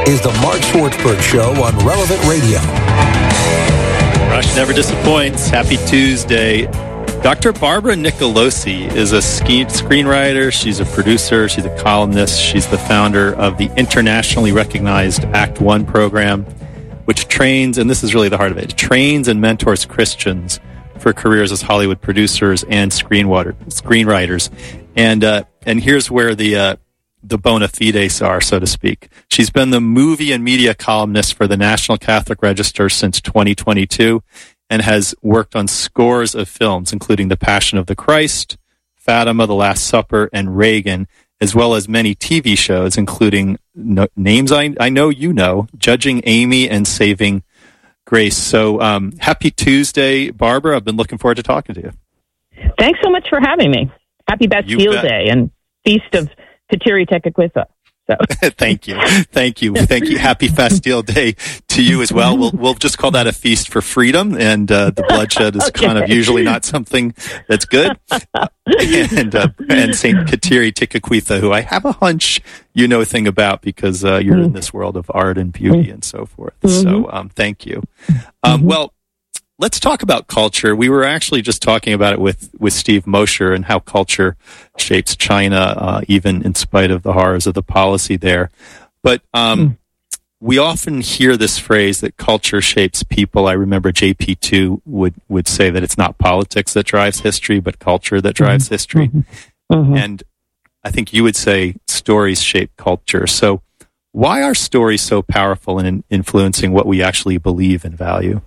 is the Mark Schwartzberg Show on Relevant Radio. Rush never disappoints. Happy Tuesday. Dr. Barbara Nicolosi is a screenwriter. She's a producer. She's a columnist. She's the founder of the internationally recognized Act One program, which trains, and this is really the heart of it, trains and mentors Christians for careers as Hollywood producers and screenwriters. And here's where the bona fides are, so to speak. She's been the movie and media columnist for the National Catholic Register since 2022 and has worked on scores of films, including The Passion of the Christ, Fatima, The Last Supper, and Reagan, as well as many TV shows, including names I know you know, Judging Amy and Saving Grace. So happy Tuesday, Barbara. I've been looking forward to talking to you. Thanks so much for having me. Happy Bastille Day and Feast of Kateri Tekakwitha. So. Thank you. Happy Bastille Day to you as well. We'll just call that a feast for freedom, and the bloodshed is kind of usually not something that's good. And Saint Kateri Tekakwitha, who I have a hunch you know a thing about because you're in this world of art and beauty and so forth. So thank you. Well, let's talk about culture. We were actually just talking about it with Steve Mosher and how culture shapes China, even in spite of the horrors of the policy there. But we often hear this phrase that culture shapes people. I remember JP2 would say that it's not politics that drives history, but culture that drives history. And I think you would say stories shape culture. So why are stories so powerful in influencing what we actually believe and value?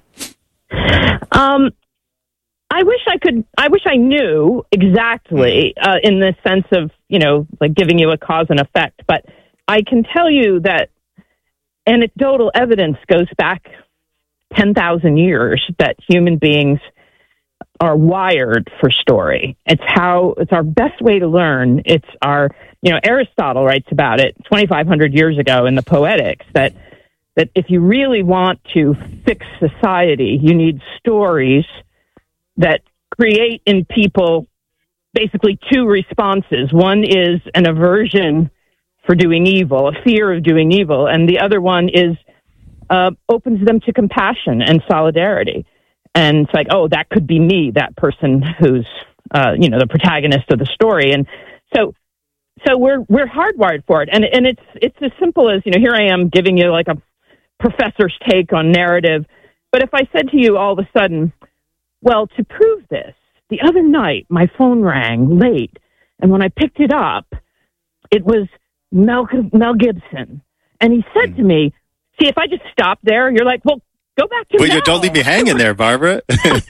I wish I knew exactly in the sense of, like giving you a cause and effect, but I can tell you that anecdotal evidence goes back 10,000 years that human beings are wired for story. It's our best way to learn. It's Aristotle writes about it 2,500 years ago in the Poetics that if you really want to fix society, you need stories that create in people basically two responses. One is an aversion for doing evil, a fear of doing evil, and the other one is opens them to compassion and solidarity. And it's like, oh, that could be me, that person who's the protagonist of the story. And so we're hardwired for it. And it's as simple as, here I am giving you like a professor's take on narrative. But if I said to you all of a sudden, well, to prove this, the other night my phone rang late, and when I picked it up, it was Mel Gibson. And he said to me, see, if I just stop there, you're like, well, go back to Mel. Don't leave me hanging there, Barbara.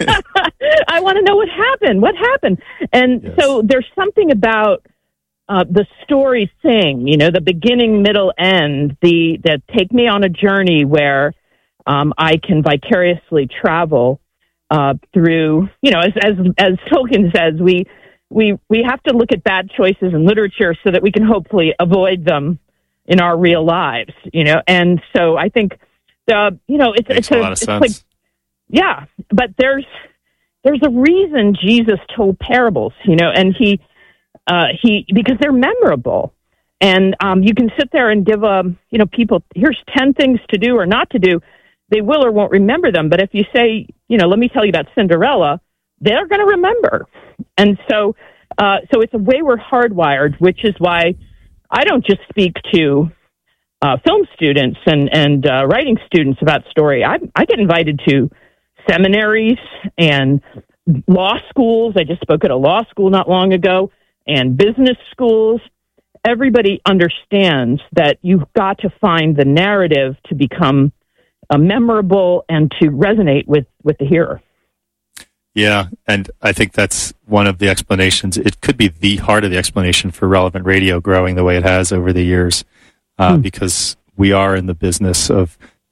I want to know what happened. What happened? And so there's something about the story thing, the beginning, middle, end, that take me on a journey where I can vicariously travel through, as Tolkien says, we have to look at bad choices in literature so that we can hopefully avoid them in our real lives, And so I think, it's a lot of sense. But there's a reason Jesus told parables, and he because they're memorable, and you can sit there and give people, here's 10 things to do or not to do. They will or won't remember them. But if you say, let me tell you about Cinderella, they're going to remember. And so it's a way we're hardwired, which is why I don't just speak to film students and writing students about story. I get invited to seminaries and law schools. I just spoke at a law school not long ago, and business schools. Everybody understands that you've got to find the narrative to become memorable and to resonate with the hearer. Yeah, and I think that's one of the explanations. It could be the heart of the explanation for Relevant Radio growing the way it has over the years, because we are in the business of